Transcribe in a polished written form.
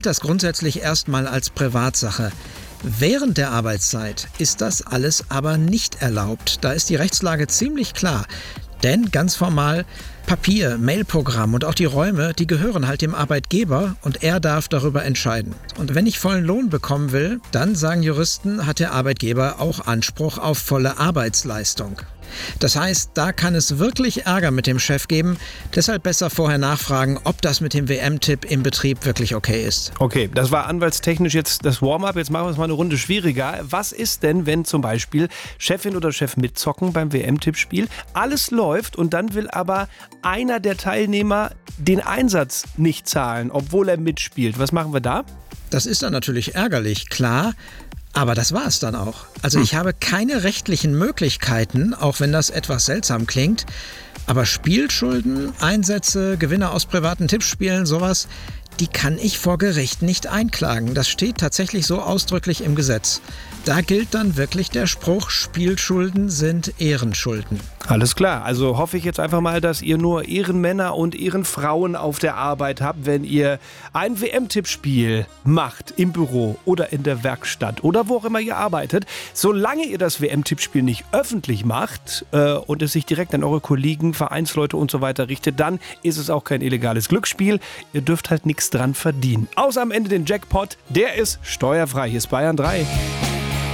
Das grundsätzlich erstmal als Privatsache. Während der Arbeitszeit ist das alles aber nicht erlaubt. Da ist die Rechtslage ziemlich klar. Denn ganz formal, Papier, Mailprogramm und auch die Räume, die gehören halt dem Arbeitgeber und er darf darüber entscheiden. Und wenn ich vollen Lohn bekommen will, dann, sagen Juristen, hat der Arbeitgeber auch Anspruch auf volle Arbeitsleistung. Das heißt, da kann es wirklich Ärger mit dem Chef geben. Deshalb besser vorher nachfragen, ob das mit dem WM-Tipp im Betrieb wirklich okay ist. Okay, das war anwaltstechnisch jetzt das Warm-up. Jetzt machen wir es mal eine Runde schwieriger. Was ist denn, wenn zum Beispiel Chefin oder Chef mitzocken beim WM-Tippspiel? Alles läuft und dann will aber einer der Teilnehmer den Einsatz nicht zahlen, obwohl er mitspielt. Was machen wir da? Das ist dann natürlich ärgerlich, klar. Aber das war es dann auch. Also ich habe keine rechtlichen Möglichkeiten, auch wenn das etwas seltsam klingt. Aber Spielschulden, Einsätze, Gewinne aus privaten Tippspielen, sowas, die kann ich vor Gericht nicht einklagen. Das steht tatsächlich so ausdrücklich im Gesetz. Da gilt dann wirklich der Spruch, Spielschulden sind Ehrenschulden. Alles klar, also hoffe ich jetzt einfach mal, dass ihr nur Ehrenmänner und Ehrenfrauen auf der Arbeit habt, wenn ihr ein WM-Tippspiel macht im Büro oder in der Werkstatt oder wo auch immer ihr arbeitet. Solange ihr das WM-Tippspiel nicht öffentlich macht und es sich direkt an eure Kollegen, Vereinsleute und so weiter richtet, dann ist es auch kein illegales Glücksspiel. Ihr dürft halt nichts dran verdienen. Außer am Ende den Jackpot, der ist steuerfrei. Hier ist Bayern 3.